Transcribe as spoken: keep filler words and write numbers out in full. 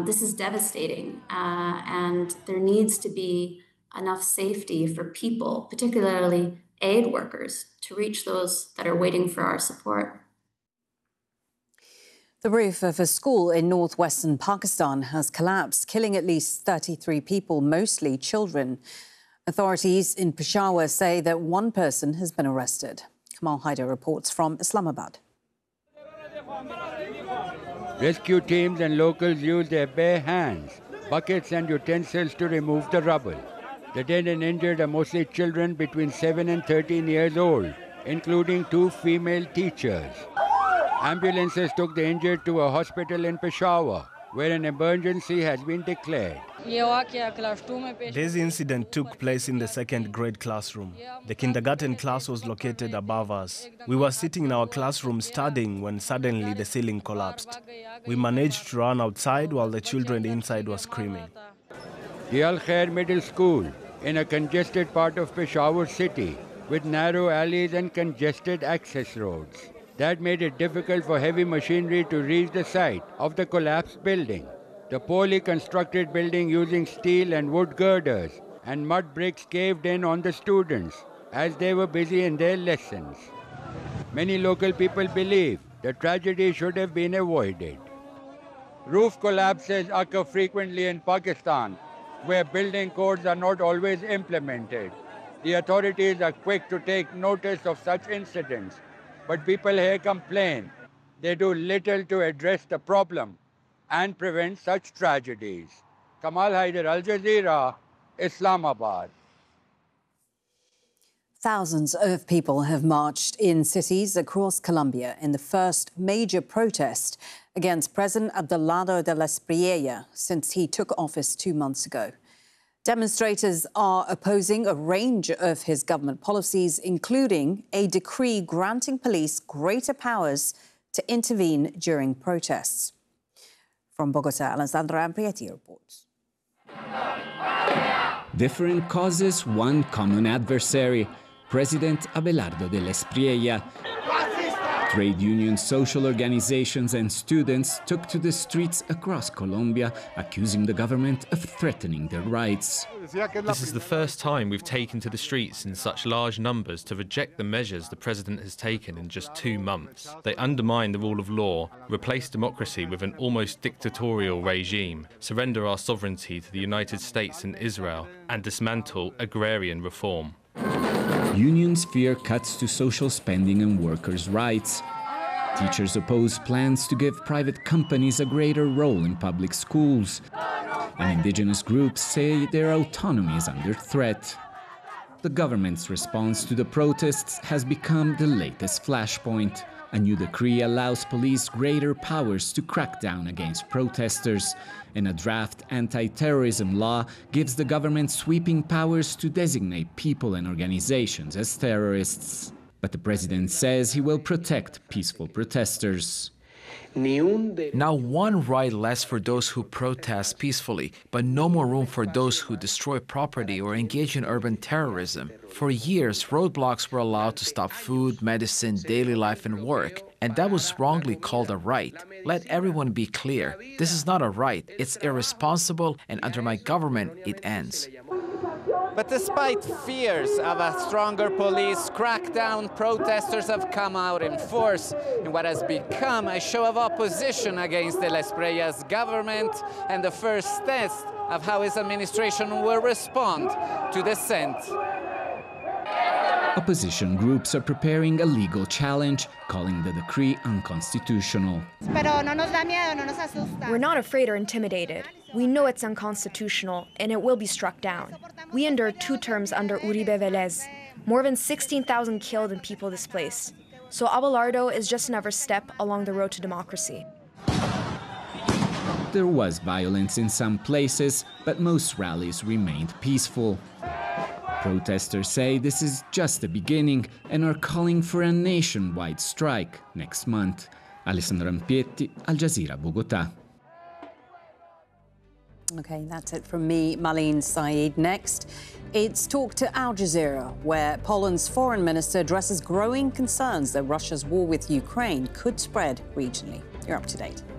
this is devastating, uh, and there needs to be enough safety for people, particularly aid workers, to reach those that are waiting for our support. The roof of a school in northwestern Pakistan has collapsed, killing at least thirty-three people, mostly children. Authorities in Peshawar say that one person has been arrested. Kamal Haider reports from Islamabad. Rescue teams and locals used their bare hands, buckets and utensils to remove the rubble. The dead and injured are mostly children between seven and thirteen years old, including two female teachers. Ambulances took the injured to a hospital in Peshawar, where an emergency has been declared. This incident took place in the second grade classroom. The kindergarten class was located above us. We were sitting in our classroom studying when suddenly the ceiling collapsed. We managed to run outside while the children inside were screaming. The Al Khair Middle School, in a congested part of Peshawar city, with narrow alleys and congested access roads. That made it difficult for heavy machinery to reach the site of the collapsed building. The poorly constructed building using steel and wood girders and mud bricks caved in on the students as they were busy in their lessons. Many local people believe the tragedy should have been avoided. Roof collapses occur frequently in Pakistan, where building codes are not always implemented. The authorities are quick to take notice of such incidents, but people here complain. They do little to address the problem and prevent such tragedies. Kamal Haider, Al Jazeera, Islamabad. Thousands of people have marched in cities across Colombia in the first major protest against President Abelardo de la Espriella since he took office two months ago. Demonstrators are opposing a range of his government policies, including a decree granting police greater powers to intervene during protests. From Bogota, Alessandra Amprietti reports. Different causes, one common adversary, President Abelardo de la Espriella. Trade unions, social organizations and students took to the streets across Colombia, accusing the government of threatening their rights. This is the first time we've taken to the streets in such large numbers to reject the measures the president has taken in just two months. They undermine the rule of law, replace democracy with an almost dictatorial regime, surrender our sovereignty to the United States and Israel, and dismantle agrarian reform. Unions fear cuts to social spending and workers' rights. Teachers oppose plans to give private companies a greater role in public schools. And indigenous groups say their autonomy is under threat. The government's response to the protests has become the latest flashpoint. A new decree allows police greater powers to crack down against protesters, and a draft anti-terrorism law gives the government sweeping powers to designate people and organizations as terrorists. But the president says he will protect peaceful protesters. Now one right less for those who protest peacefully, but no more room for those who destroy property or engage in urban terrorism. For years, roadblocks were allowed to stop food, medicine, daily life and work, and that was wrongly called a right. Let everyone be clear, this is not a right, it's irresponsible, and under my government it ends. But despite fears of a stronger police crackdown, protesters have come out in force in what has become a show of opposition against de la Espriella's government and the first test of how his administration will respond to dissent. Opposition groups are preparing a legal challenge, calling the decree unconstitutional. We're not afraid or intimidated. We know it's unconstitutional, and it will be struck down. We endured two terms under Uribe Vélez, more than sixteen thousand killed and people displaced. So Abelardo is just another step along the road to democracy. There was violence in some places, but most rallies remained peaceful. Protesters say this is just the beginning and are calling for a nationwide strike next month. Alessandra Amprietti, Al Jazeera, Bogota. OK, that's it from me, Marlene Saeed. Next, it's Talk to Al Jazeera, where Poland's foreign minister addresses growing concerns that Russia's war with Ukraine could spread regionally. You're up to date.